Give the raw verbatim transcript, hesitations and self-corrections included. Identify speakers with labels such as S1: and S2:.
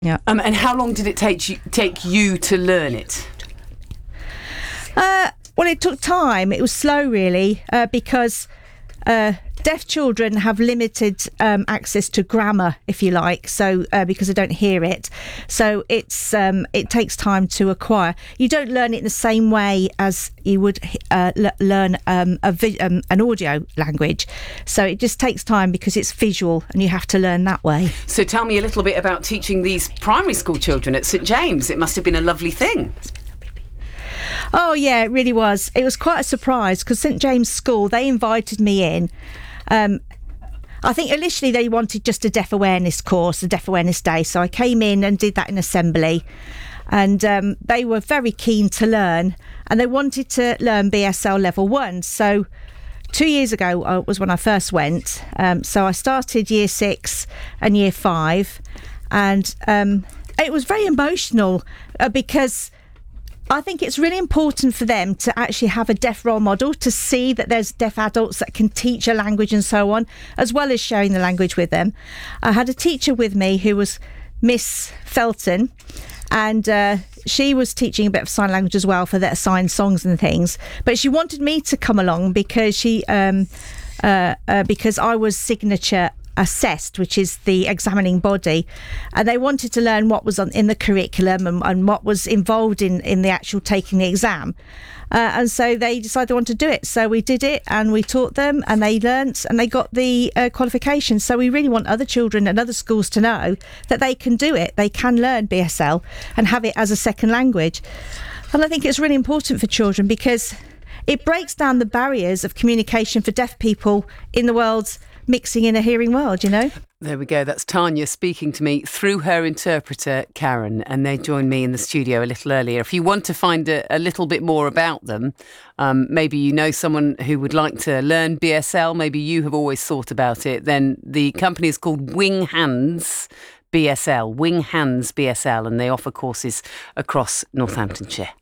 S1: Yeah.
S2: Um, and how long did it take you, take you to learn it?
S1: Uh, well, it took time. It was slow, really, uh, because uh, deaf children have limited um, access to grammar, if you like, so uh, because they don't hear it. So it's um, it takes time to acquire. You don't learn it in the same way as you would uh, l- learn um, a vi- um, an audio language. So it just takes time because it's visual and you have to learn that way.
S2: So tell me a little bit about teaching these primary school children at St James. It must have been a lovely thing.
S1: Oh, yeah, it really was. It was quite a surprise because St James School, they invited me in. Um, I think initially they wanted just a deaf awareness course, a deaf awareness day. So I came in and did that in assembly. And um, they were very keen to learn. And they wanted to learn B S L level one. So two years ago uh, was when I first went. Um, so I started year six and year five. And um, it was very emotional uh, because I think it's really important for them to actually have a deaf role model, to see that there's deaf adults that can teach a language and so on, as well as sharing the language with them. I had a teacher with me who was Miss Felton, and uh, she was teaching a bit of sign language as well for their sign songs and things. But she wanted me to come along because she, um, uh, uh, because I was signature assessed, which is the examining body, and they wanted to learn what was on in the curriculum and, and what was involved in in the actual taking the exam, uh, and so they decided they wanted to do it. So we did it and we taught them and they learnt and they got the uh, qualification. So we really want other children and other schools to know that they can do it, they can learn B S L and have it as a second language. And I think it's really important for children because it breaks down the barriers of communication for deaf people in the world's mixing in a hearing world, you know.
S2: There we go. That's Tanya speaking to me through her interpreter, Karen, and they joined me in the studio a little earlier. If you want to find a, a little bit more about them, um, maybe you know someone who would like to learn B S L, maybe you have always thought about it, then the company is called Wing Hands B S L, Wing Hands B S L, and they offer courses across Northamptonshire.